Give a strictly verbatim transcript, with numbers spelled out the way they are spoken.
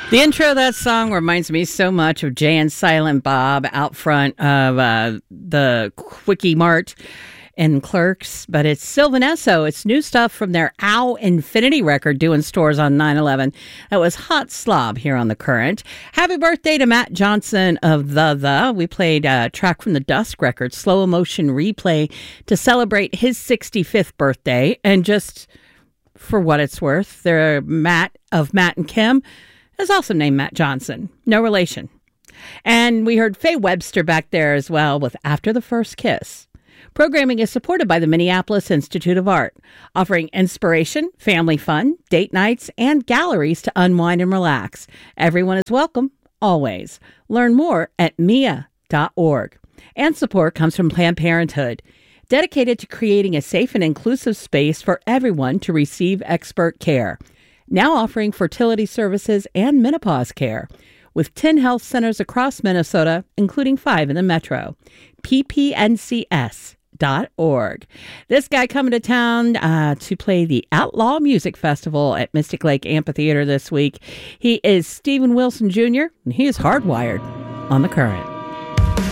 The intro of that song reminds me so much of Jay and Silent Bob out front of uh, the Quickie Mart and Clerks, but it's Sylvan Esso. It's new stuff from their Ow Infinity record doing stores on nine eleven. That was Hot Slob here on The Current. Happy birthday to Matt Johnson of The The. We played a track from the Dusk record, Slow Emotion Replay, to celebrate his sixty-fifth birthday. And just for what it's worth, they're Matt of Matt and Kim is also named Matt Johnson. No relation. And we heard Faye Webster back there as well with After the First Kiss. Programming is supported by the Minneapolis Institute of Art, offering inspiration, family fun, date nights, and galleries to unwind and relax. Everyone is welcome, always. Learn more at M I A dot org. And support comes from Planned Parenthood, dedicated to creating a safe and inclusive space for everyone to receive expert care. Now offering fertility services and menopause care, with ten health centers across Minnesota, including five in the metro. P P N C S dot org. This guy coming to town uh, to play the Outlaw Music Festival at Mystic Lake Amphitheater this week. He is Steven Wilson Junior, and he is hardwired on The Current.